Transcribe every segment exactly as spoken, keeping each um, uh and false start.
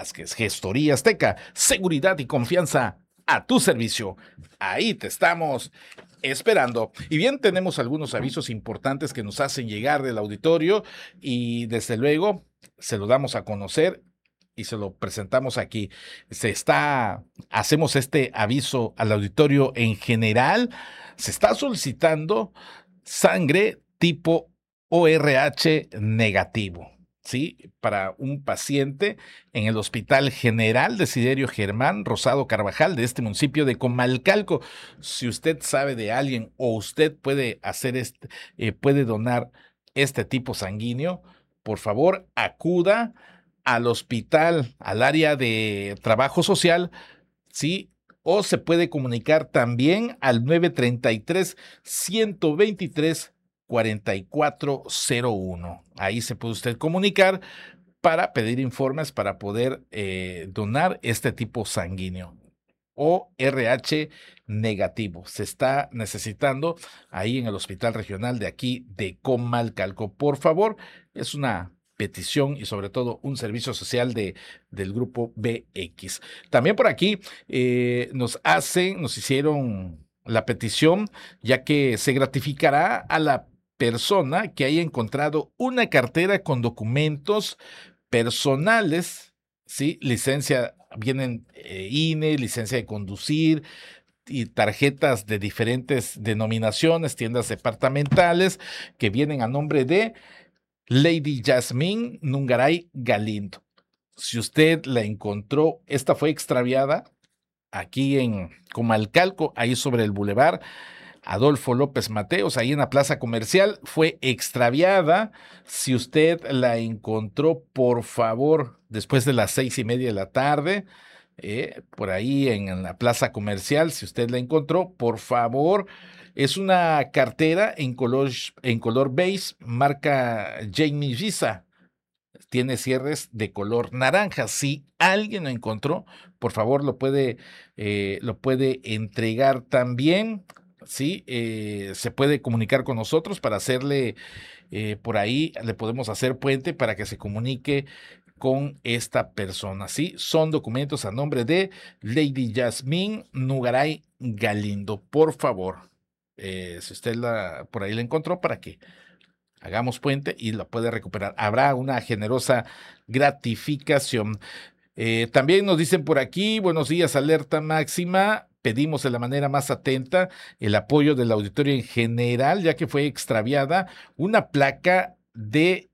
Vázquez, Gestoría Azteca, seguridad y confianza a tu servicio. Ahí te estamos esperando. Y bien, tenemos algunos avisos importantes que nos hacen llegar del auditorio y desde luego se lo damos a conocer y se lo presentamos aquí. Se está, hacemos este aviso al auditorio en general. Se está solicitando sangre tipo O R H negativo, ¿sí? Para un paciente en el Hospital General Desiderio Germán Rosado Carvajal de este municipio de Comalcalco. Si usted sabe de alguien o usted puede hacer este, eh, puede donar este tipo sanguíneo, por favor, acuda al hospital, al área de trabajo social, ¿sí? O se puede comunicar también al nueve treinta y tres, ciento veintitrés, cuarenta y cuatro cero uno. Ahí se puede usted comunicar para pedir informes para poder eh, donar este tipo sanguíneo. O R H negativo. Se está necesitando ahí en el Hospital Regional de aquí de Comalcalco. Por favor, es una petición y sobre todo un servicio social de, del grupo B X. También por aquí eh, nos hacen, nos hicieron la petición, ya que se gratificará a la persona que haya encontrado una cartera con documentos personales, ¿sí? Licencia, vienen eh, I N E, licencia de conducir y tarjetas de diferentes denominaciones, tiendas departamentales que vienen a nombre de Lady Yasmín Nungaray Galindo. Si usted la encontró, esta fue extraviada aquí en Comalcalco, ahí sobre el bulevar Adolfo López Mateos, ahí en la plaza comercial, fue extraviada. Si usted la encontró, por favor, después de las seis y media de la tarde, eh, por ahí en, en la plaza comercial, si usted la encontró, por favor, es una cartera en color, en color beige, marca Jamie Visa. Tiene cierres de color naranja. Si alguien lo encontró, por favor, lo puede, eh, lo puede entregar también. Sí, eh, se puede comunicar con nosotros para hacerle, eh, por ahí le podemos hacer puente para que se comunique con esta persona. Sí, son documentos a nombre de Lady Yasmín Nugaray Galindo. Por favor, eh, si usted la, por ahí la encontró, para que hagamos puente y la puede recuperar. Habrá una generosa gratificación. Eh, también nos dicen por aquí, buenos días, alerta máxima. Pedimos de la manera más atenta el apoyo del auditorio en general, ya que fue extraviada una placa de,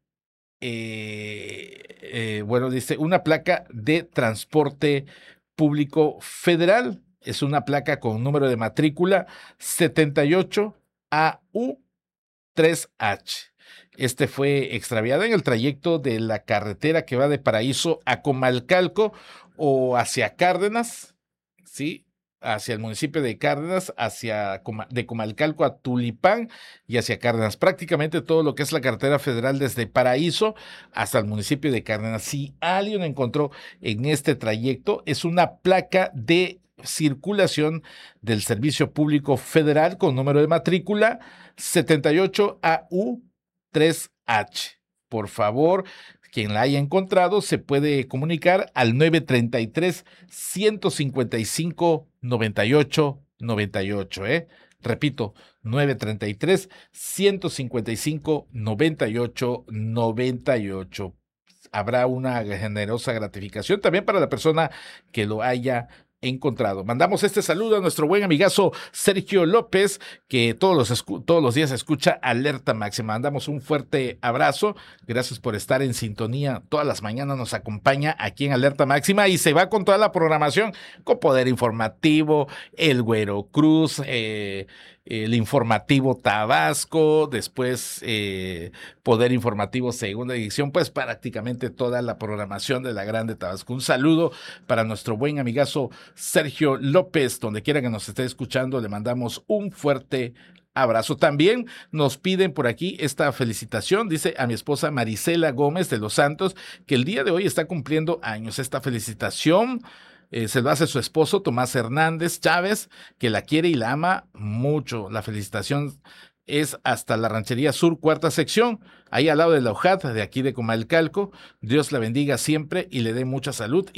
eh, eh, bueno, dice, una placa de transporte público federal. Es una placa con número de matrícula setenta y ocho A U tres H. Este fue extraviado en el trayecto de la carretera que va de Paraíso a Comalcalco o hacia Cárdenas, ¿sí? Hacia el municipio de Cárdenas, hacia de Comalcalco a Tulipán y hacia Cárdenas. Prácticamente todo lo que es la carretera federal desde Paraíso hasta el municipio de Cárdenas. Si alguien encontró en este trayecto, es una placa de circulación del Servicio Público Federal con número de matrícula setenta y ocho A U tres H. Por favor, quien la haya encontrado se puede comunicar al nueve treinta y tres, ciento cincuenta y cinco, noventa y ocho, noventa y ocho, ¿eh? Repito, nueve treinta y tres, ciento cincuenta y cinco, noventa y ocho, noventa y ocho. Habrá una generosa gratificación también para la persona que lo haya encontrado. Mandamos este saludo a nuestro buen amigazo Sergio López, que todos los, todos los días escucha Alerta Máxima. Mandamos un fuerte abrazo. Gracias por estar en sintonía. Todas las mañanas nos acompaña aquí en Alerta Máxima y se va con toda la programación, con Poder Informativo, El Güero Cruz, eh, el Informativo Tabasco, después eh, Poder Informativo Segunda Edición, pues prácticamente toda la programación de la Grande Tabasco. Un saludo para nuestro buen amigazo Sergio López, donde quiera que nos esté escuchando, le mandamos un fuerte abrazo. También nos piden por aquí esta felicitación, dice a mi esposa Marisela Gómez de los Santos, que el día de hoy está cumpliendo años. Esta felicitación Eh, se lo hace su esposo Tomás Hernández Chávez, que la quiere y la ama mucho. La felicitación es hasta la Ranchería Sur, cuarta sección, ahí al lado de la O J A T, de aquí de Comalcalco. Dios la bendiga siempre y le dé mucha salud